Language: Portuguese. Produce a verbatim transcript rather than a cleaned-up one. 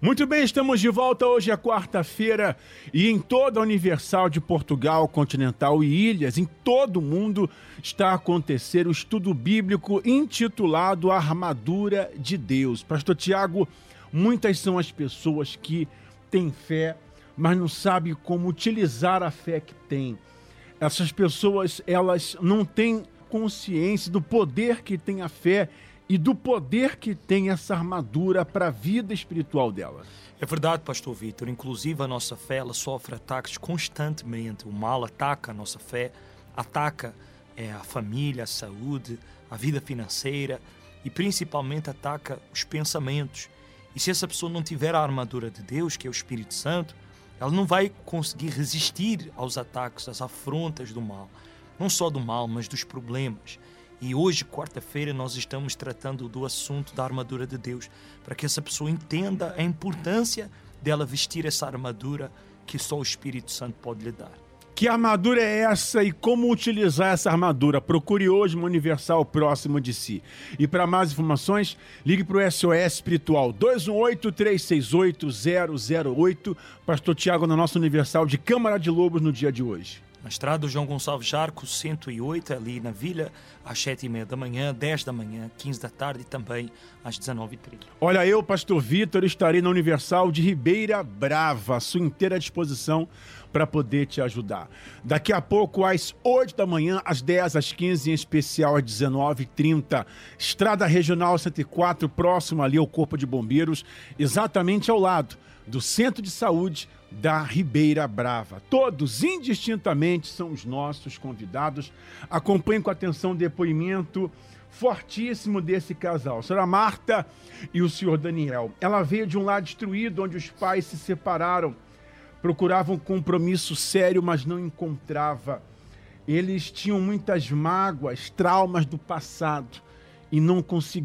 Muito bem, estamos de volta. Hoje é quarta-feira e em toda a Universal de Portugal, Continental e Ilhas, em todo o mundo, está a acontecer o estudo bíblico intitulado A Armadura de Deus. Pastor Tiago, muitas são as pessoas que têm fé, mas não sabem como utilizar a fé que têm. Essas pessoas, elas não têm consciência do poder que tem a fé e do poder que tem essa armadura para a vida espiritual dela. É verdade, pastor Vitor. Inclusive a nossa fé, ela sofre ataques constantemente. O mal ataca a nossa fé, ataca é, a família, a saúde, a vida financeira e principalmente ataca os pensamentos. E se essa pessoa não tiver a armadura de Deus, que é o Espírito Santo, ela não vai conseguir resistir aos ataques, às afrontas do mal. Não só do mal, mas dos problemas. E hoje, quarta-feira, nós estamos tratando do assunto da armadura de Deus, para que essa pessoa entenda a importância dela vestir essa armadura que só o Espírito Santo pode lhe dar. Que armadura é essa e como utilizar essa armadura? Procure hoje uma Universal próximo de si. E para mais informações, ligue para o S O S Espiritual dois um oito, três seis oito, zero zero oito. Pastor Tiago na nossa Universal de Câmara de Lobos no dia de hoje. Na estrada João Gonçalves Jarco, cento e oito, ali na Vila, às sete e meia da manhã, dez da manhã, quinze da tarde e também às dezenove e trinta. Olha, eu, pastor Vitor, estarei na Universal de Ribeira Brava, à sua inteira disposição para poder te ajudar. Daqui a pouco, às oito da manhã, às dez, às quinze, em especial às dezenove e trinta. Estrada Regional cento e quatro, próximo ali ao Corpo de Bombeiros, exatamente ao lado do Centro de Saúde da Ribeira Brava. Todos, indistintamente, são os nossos convidados. Acompanhem com atenção o depoimento fortíssimo desse casal, a senhora Marta e o senhor Daniel. Ela veio de um lar destruído, onde os pais se separaram, procuravam um compromisso sério, mas não encontrava. Eles tinham muitas mágoas, traumas do passado e não conseguiam